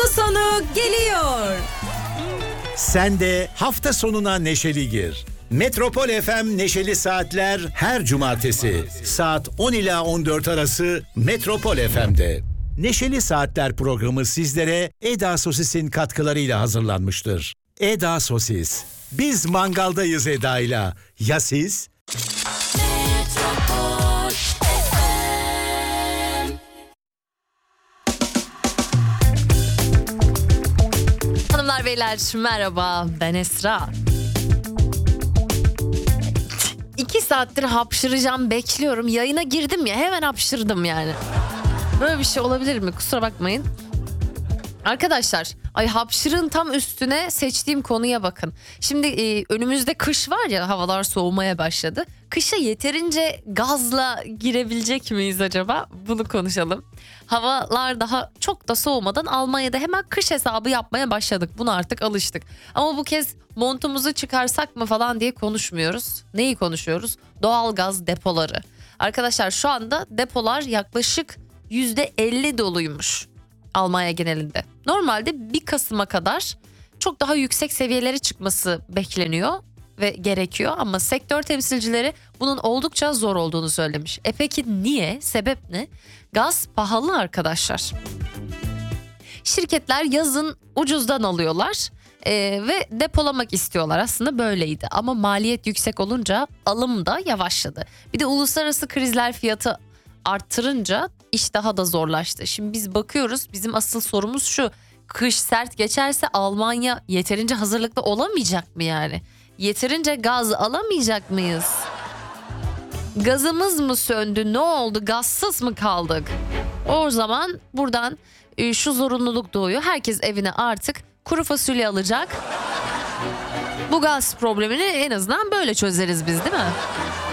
sonu geliyor. Sen de hafta sonuna neşeli gir. Metropol FM Neşeli Saatler her cumartesi saat 10 ila 14 arası Metropol FM'de. Neşeli Saatler programı sizlere Eda Sosis'in katkılarıyla hazırlanmıştır. Eda Sosis. Biz mangaldayız Eda'yla. Ya siz? Hanımlar beyler merhaba, ben Esra. 2 saattir hapşıracağım, bekliyorum. Yayına girdim ya, hemen hapşırdım yani. Böyle bir şey olabilir mi? Kusura bakmayın. Arkadaşlar, hapşırın tam üstüne seçtiğim konuya bakın. Şimdi önümüzde kış var ya, havalar soğumaya başladı. Kışa yeterince gazla girebilecek miyiz acaba? Bunu konuşalım. Havalar daha çok da soğumadan Almanya'da hemen kış hesabı yapmaya başladık. Buna artık alıştık. Ama bu kez montumuzu çıkarsak mı falan diye konuşmuyoruz. Neyi konuşuyoruz? Doğalgaz depoları. Arkadaşlar şu anda depolar yaklaşık %50 doluymuş Almanya genelinde. Normalde 1 Kasım'a kadar çok daha yüksek seviyelere çıkması bekleniyor ve gerekiyor ama sektör temsilcileri bunun oldukça zor olduğunu söylemiş. Peki niye? Sebep ne? Gaz pahalı arkadaşlar. Şirketler yazın ucuzdan alıyorlar ve depolamak istiyorlar. Aslında böyleydi ama maliyet yüksek olunca alım da yavaşladı. Bir de uluslararası krizler fiyatı arttırınca iş daha da zorlaştı. Şimdi biz bakıyoruz, bizim asıl sorumuz şu: kış sert geçerse Almanya yeterince hazırlıklı olamayacak mı yani? Yeterince gaz alamayacak mıyız? Gazımız mı söndü? Ne oldu? Gazsız mı kaldık? O zaman buradan şu zorunluluk doğuyor. Herkes evine artık kuru fasulye alacak. Bu gaz problemini en azından böyle çözeriz biz, değil mi?